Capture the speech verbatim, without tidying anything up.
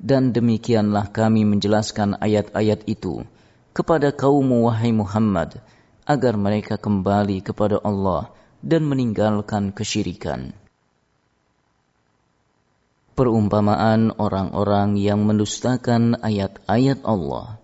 Dan demikianlah kami menjelaskan ayat-ayat itu kepada kaummu wahai Muhammad, agar mereka kembali kepada Allah dan meninggalkan kesyirikan. Perumpamaan orang-orang yang mendustakan ayat-ayat Allah.